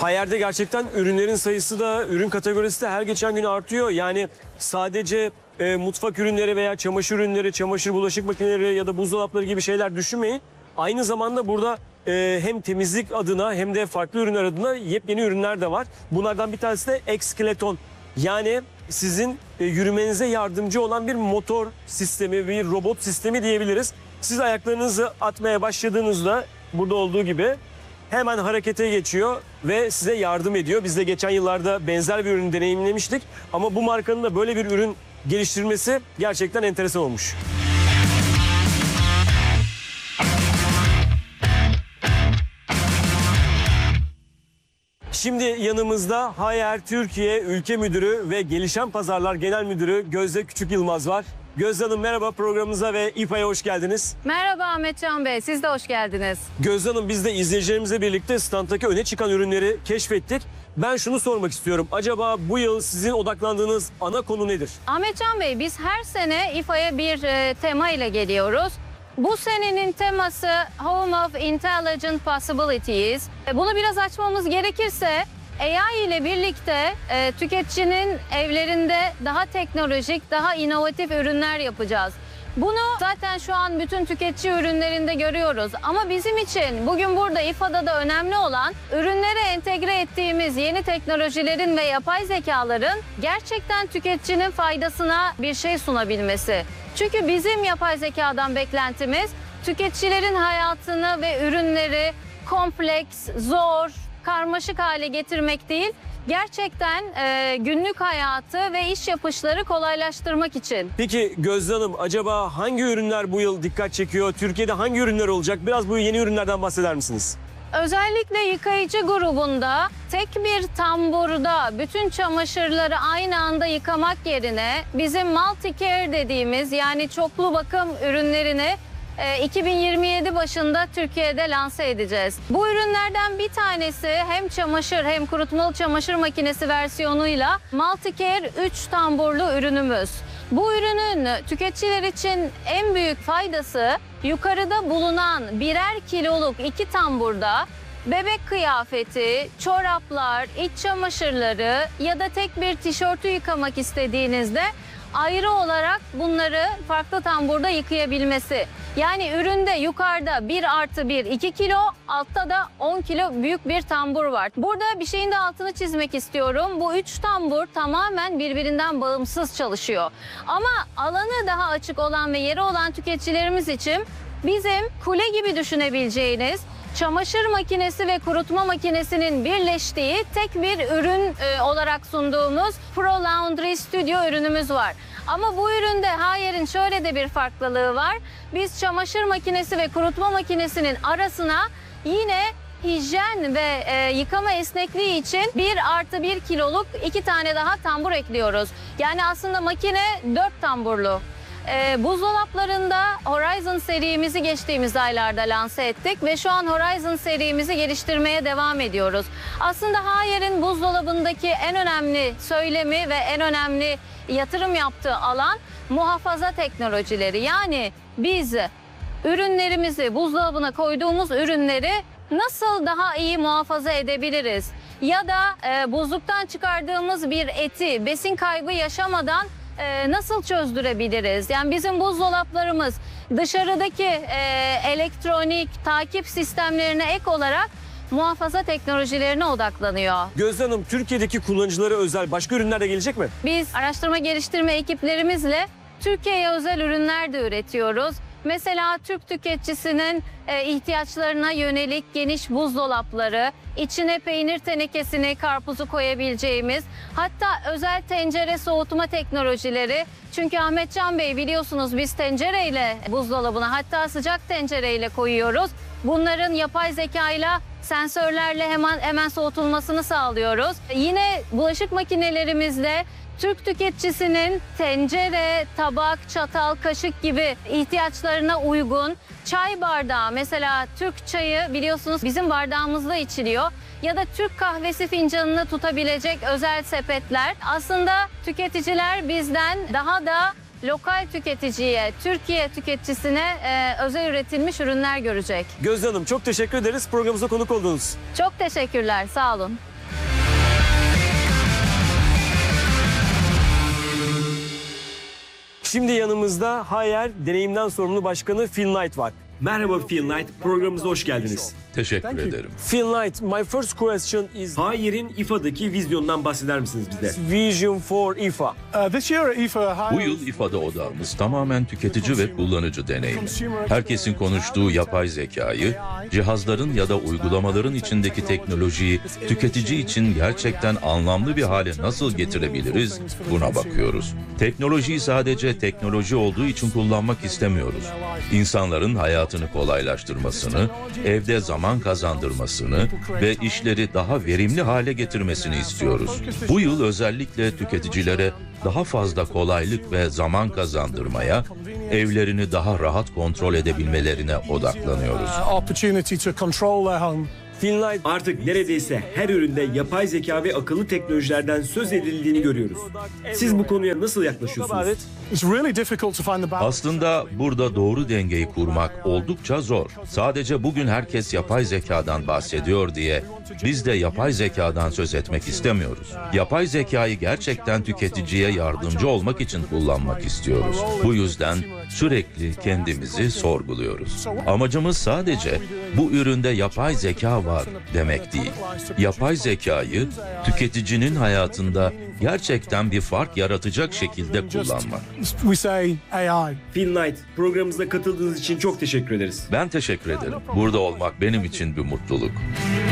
Hayer'de gerçekten ürünlerin sayısı da, ürün kategorisi de her geçen gün artıyor. Yani sadece mutfak ürünleri veya çamaşır ürünleri, çamaşır bulaşık makineleri ya da buzdolapları gibi şeyler düşünmeyin. Aynı zamanda burada hem temizlik adına hem de farklı ürünler adına yepyeni ürünler de var. Bunlardan bir tanesi de Exskeleton. Yani sizin yürümenize yardımcı olan bir motor sistemi, bir robot sistemi diyebiliriz. Siz ayaklarınızı atmaya başladığınızda burada olduğu gibi hemen harekete geçiyor ve size yardım ediyor. Biz de geçen yıllarda benzer bir ürün deneyimlemiştik. Ama bu markanın da böyle bir ürün geliştirmesi gerçekten enteresan olmuş. Şimdi yanımızda Hayer Türkiye Ülke Müdürü ve Gelişen Pazarlar Genel Müdürü Gözde Küçük Yılmaz var. Gözde Hanım merhaba, programımıza ve İFA'ya hoş geldiniz. Merhaba Ahmetcan Bey, siz de hoş geldiniz. Gözde Hanım, biz de izleyicilerimizle birlikte standdaki öne çıkan ürünleri keşfettik. Ben şunu sormak istiyorum. Acaba bu yıl sizin odaklandığınız ana konu nedir? Ahmetcan Bey, biz her sene İFA'ya bir tema ile geliyoruz. Bu senenin teması Home of Intelligent Possibilities. Bunu biraz açmamız gerekirse AI ile birlikte tüketicinin evlerinde daha teknolojik, daha inovatif ürünler yapacağız. Bunu zaten şu an bütün tüketici ürünlerinde görüyoruz. Ama bizim için bugün burada İFA'da da önemli olan ürünlere entegre ettiğimiz yeni teknolojilerin ve yapay zekaların gerçekten tüketicinin faydasına bir şey sunabilmesi. Çünkü bizim yapay zekadan beklentimiz tüketicilerin hayatını ve ürünleri kompleks, zor, karmaşık hale getirmek değil, gerçekten günlük hayatı ve iş yapışları kolaylaştırmak için. Peki Gözde Hanım, acaba hangi ürünler bu yıl dikkat çekiyor? Türkiye'de hangi ürünler olacak? Biraz bu yeni ürünlerden bahseder misiniz? Özellikle yıkayıcı grubunda tek bir tamburda bütün çamaşırları aynı anda yıkamak yerine bizim multi-care dediğimiz yani çoklu bakım ürünlerini 2027 başında Türkiye'de lanse edeceğiz. Bu ürünlerden bir tanesi hem çamaşır hem kurutmalı çamaşır makinesi versiyonuyla Multicare 3 tamburlu ürünümüz. Bu ürünün tüketiciler için en büyük faydası yukarıda bulunan birer kiloluk 2 tamburda bebek kıyafeti, çoraplar, iç çamaşırları ya da tek bir tişörtü yıkamak istediğinizde ayrı olarak bunları farklı tamburda yıkayabilmesi. Yani üründe yukarıda 1+1 2 kilo, altta da 10 kilo büyük bir tambur var. Burada bir şeyin de altını çizmek istiyorum. Bu 3 tambur tamamen birbirinden bağımsız çalışıyor. Ama alanı daha açık olan ve yeri olan tüketicilerimiz için bizim kule gibi düşünebileceğiniz çamaşır makinesi ve kurutma makinesinin birleştiği tek bir ürün olarak sunduğumuz Pro Laundry Studio ürünümüz var. Ama bu üründe Hayer'in şöyle de bir farklılığı var. Biz çamaşır makinesi ve kurutma makinesinin arasına yine hijyen ve yıkama esnekliği için 1+1 kiloluk 2 tane daha tambur ekliyoruz. Yani aslında makine 4 tamburlu. Buzdolaplarında Horizon serimizi geçtiğimiz aylarda lanse ettik ve şu an Horizon serimizi geliştirmeye devam ediyoruz. Aslında Hayer'in buzdolabındaki en önemli söylemi ve en önemli yatırım yaptığı alan muhafaza teknolojileri. Yani biz ürünlerimizi, buzdolabına koyduğumuz ürünleri nasıl daha iyi muhafaza edebiliriz? Ya da buzluktan çıkardığımız bir eti besin kaybı yaşamadan nasıl çözdürebiliriz? Yani bizim buzdolaplarımız dışarıdaki elektronik takip sistemlerine ek olarak muhafaza teknolojilerine odaklanıyor. Gözde Hanım, Türkiye'deki kullanıcılara özel başka ürünler de gelecek mi? Biz araştırma geliştirme ekiplerimizle Türkiye'ye özel ürünler de üretiyoruz. Mesela Türk tüketicisinin ihtiyaçlarına yönelik geniş buzdolapları, içine peynir tenekesini, karpuzu koyabileceğimiz, hatta özel tencere soğutma teknolojileri. Çünkü Ahmetcan Bey, biliyorsunuz biz tencereyle buzdolabına, hatta sıcak tencereyle koyuyoruz. Bunların yapay zekayla, sensörlerle hemen soğutulmasını sağlıyoruz. Yine bulaşık makinelerimizde Türk tüketicisinin tencere, tabak, çatal, kaşık gibi ihtiyaçlarına uygun çay bardağı, mesela Türk çayı biliyorsunuz bizim bardağımızda içiliyor, ya da Türk kahvesi fincanını tutabilecek özel sepetler. Aslında tüketiciler bizden daha da lokal tüketiciye, Türkiye tüketicisine özel üretilmiş ürünler görecek. Gözde Hanım, çok teşekkür ederiz programımıza konuk oldunuz. Çok teşekkürler, sağ olun. Şimdi yanımızda Haier Deneyimden Sorumlu Başkanı Phil Knight var. Merhaba Phil Knight, programımıza hoş geldiniz. Teşekkür ederim. Phil Knight, my first question is Haier'in IFA'daki vizyondan bahseder misiniz bize? Vision for IFA. Bu yıl İFA'da odağımız tamamen tüketici ve kullanıcı deneyimi. Herkesin konuştuğu yapay zekayı, cihazların ya da uygulamaların içindeki teknolojiyi tüketici için gerçekten anlamlı bir hale nasıl getirebiliriz buna bakıyoruz. Teknolojiyi sadece teknoloji olduğu için kullanmak istemiyoruz. İnsanların hayatını kolaylaştırmasını, evde zaman kazandırmasını ve işleri daha verimli hale getirmesini istiyoruz. Bu yıl özellikle tüketicilere daha fazla kolaylık ve zaman kazandırmaya, evlerini daha rahat kontrol edebilmelerine odaklanıyoruz. Phil Knight, artık neredeyse her üründe yapay zeka ve akıllı teknolojilerden söz edildiğini görüyoruz. Siz bu konuya nasıl yaklaşıyorsunuz? Aslında burada doğru dengeyi kurmak oldukça zor. Sadece bugün herkes yapay zekadan bahsediyor diye biz de yapay zekadan söz etmek istemiyoruz. Yapay zekayı gerçekten tüketiciye yardımcı olmak için kullanmak istiyoruz. Bu yüzden sürekli kendimizi sorguluyoruz. Amacımız sadece bu üründe yapay zeka var demek değil. Yapay zekayı tüketicinin hayatında gerçekten bir fark yaratacak şekilde kullanmak. Phil Knight, programımıza katıldığınız için çok teşekkür ederiz. Ben teşekkür ederim. Burada olmak benim için bir mutluluk.